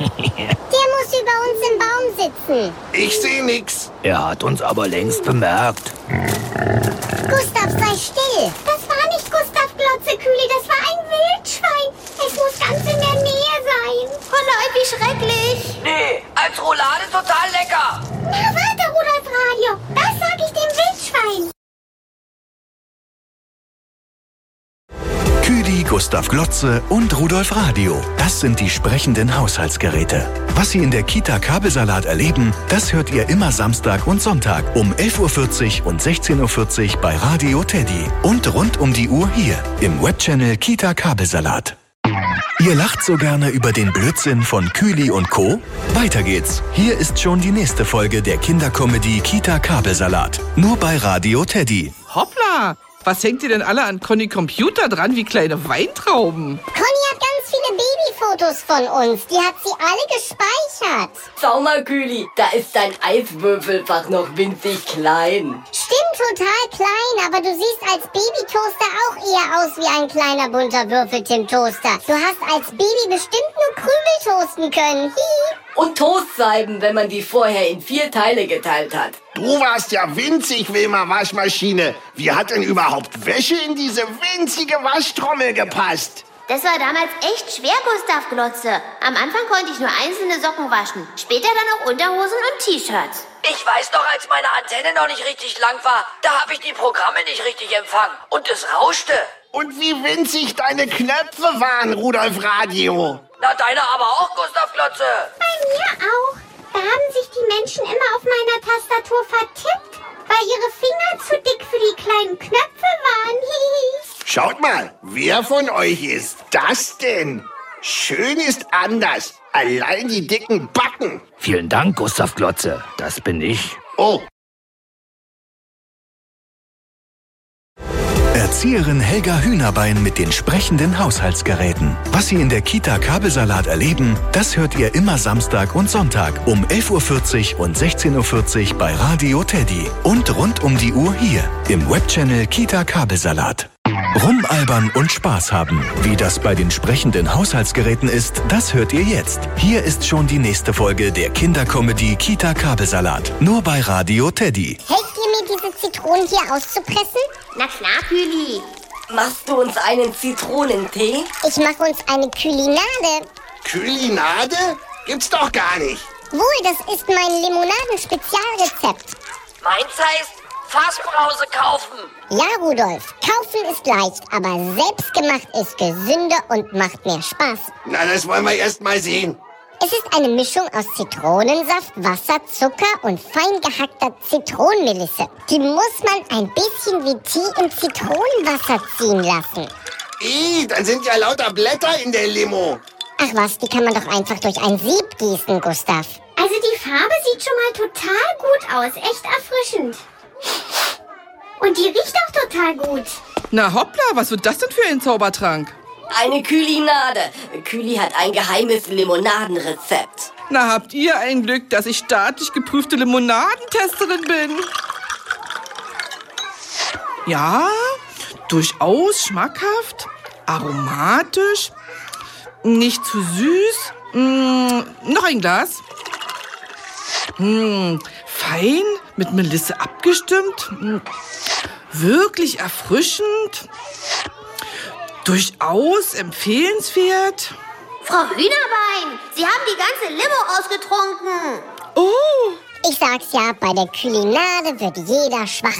Der muss über uns im Baum sitzen. Ich sehe nix. Er hat uns aber längst bemerkt. Gustav, sei still. Das war nicht Gustav Glotze, Kühli, das war ein Wildschwein. Es muss ganz in der Nähe sein. Oh nein, wie schrecklich. Nee, als Roulade total lecker. Na, warte, Rudolf Radio. Das sag ich dem Wildschwein. Kühli, Gustav Glotze und Rudolf Radio. Das sind die sprechenden Haushaltsgeräte. Was Sie in der Kita Kabelsalat erleben, das hört ihr immer Samstag und Sonntag um 11.40 Uhr und 16.40 Uhr bei Radio Teddy. Und rund um die Uhr hier im Webchannel Kita Kabelsalat. Ihr lacht so gerne über den Blödsinn von Kühli und Co.? Weiter geht's. Hier ist schon die nächste Folge der Kindercomedy Kita Kabelsalat. Nur bei Radio Teddy. Hoppla! Was hängt ihr denn alle an Conny Computer dran wie kleine Weintrauben? Conny hat ganz viele Babyfotos von uns. Die hat sie alle gespeichert. Schau mal, Kühli, da ist dein Eiswürfelfach noch winzig klein. Stimmt, total klein, aber du siehst als Babytoaster auch eher aus wie ein kleiner bunter Würfeltim-Toaster. Du hast als Baby bestimmt nur Krümel toasten können. Hihi. Und Toastscheiben, wenn man die vorher in 4 Teile geteilt hat. Du warst ja winzig, Wilma Waschmaschine. Wie hat denn überhaupt Wäsche in diese winzige Waschtrommel gepasst? Das war damals echt schwer, Gustav Glotze. Am Anfang konnte ich nur einzelne Socken waschen. Später dann auch Unterhosen und T-Shirts. Ich weiß noch, als meine Antenne noch nicht richtig lang war, da habe ich die Programme nicht richtig empfangen. Und es rauschte. Und wie winzig deine Knöpfe waren, Rudolf Radio. Na, deine aber auch, Gustav Glotze. Bei mir auch. Da haben sich die Menschen immer auf meiner Tastatur vertippt, weil ihre Finger zu dick für die kleinen Knöpfe waren. Hihi. Schaut mal, wer von euch ist das denn? Schön ist anders. Allein die dicken Backen. Vielen Dank, Gustav Glotze. Das bin ich. Oh. Erzieherin Helga Hühnerbein mit den sprechenden Haushaltsgeräten. Was Sie in der Kita Kabelsalat erleben, das hört ihr immer Samstag und Sonntag um 11.40 Uhr und 16.40 Uhr bei Radio Teddy. Und rund um die Uhr hier im Webchannel Kita Kabelsalat. Rumalbern und Spaß haben. Wie das bei den sprechenden Haushaltsgeräten ist, das hört ihr jetzt. Hier ist schon die nächste Folge der Kindercomedy Kita Kabelsalat. Nur bei Radio Teddy. Helft ihr mir, diese Zitronen hier auszupressen? Na klar, Kühli. Machst du uns einen Zitronentee? Ich mache uns eine Külinade. Külinade? Gibt's doch gar nicht. Wohl, das ist mein Limonaden-Spezialrezept. Meins heißt Fassbrause kaufen. Ja, Rudolf, kaufen ist leicht, aber selbstgemacht ist gesünder und macht mehr Spaß. Na, das wollen wir erst mal sehen. Es ist eine Mischung aus Zitronensaft, Wasser, Zucker und fein gehackter Zitronenmelisse. Die muss man ein bisschen wie Tee im Zitronenwasser ziehen lassen. Dann sind ja lauter Blätter in der Limo. Ach was, die kann man doch einfach durch ein Sieb gießen, Gustav. Also die Farbe sieht schon mal total gut aus, echt erfrischend. Und die riecht auch total gut. Na hoppla, was wird das denn für ein Zaubertrank? Eine Külinade. Kühli hat ein geheimes Limonadenrezept. Na, habt ihr ein Glück, dass ich staatlich geprüfte Limonadentesterin bin. Ja, durchaus schmackhaft, aromatisch, nicht zu süß. Noch ein Glas. Fein, mit Melisse abgestimmt. Wirklich erfrischend. Durchaus empfehlenswert. Frau Hühnerbein, Sie haben die ganze Limo ausgetrunken. Oh. Ich sag's ja, bei der Külinade wird jeder schwach.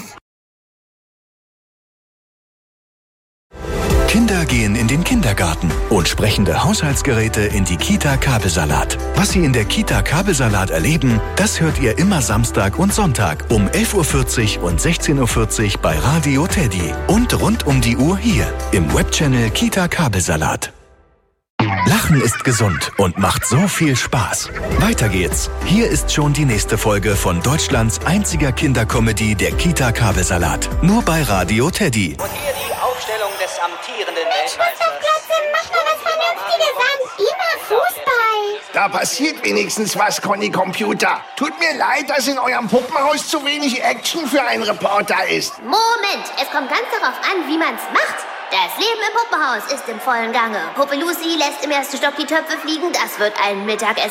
Kinder gehen in den Kindergarten und sprechende Haushaltsgeräte in die Kita Kabelsalat. Was Sie in der Kita Kabelsalat erleben, das hört ihr immer Samstag und Sonntag um 11.40 Uhr und 16.40 Uhr bei Radio Teddy. Und rund um die Uhr hier im Webchannel Kita Kabelsalat. Lachen ist gesund und macht so viel Spaß. Weiter geht's. Hier ist schon die nächste Folge von Deutschlands einziger Kindercomedy, der Kita Kabelsalat. Nur bei Radio Teddy. Und hier die Aufstellung des amtierenden Gustav Glotze, mach mal was Vernünftiges an. Immer Fußball. Da passiert wenigstens was, Conny Computer. Tut mir leid, dass in eurem Puppenhaus zu wenig Action für einen Reporter ist. Moment, es kommt ganz darauf an, wie man's macht. Das Leben im Puppenhaus ist im vollen Gange. Puppe Lucy lässt im ersten Stock die Töpfe fliegen. Das wird ein Mittagessen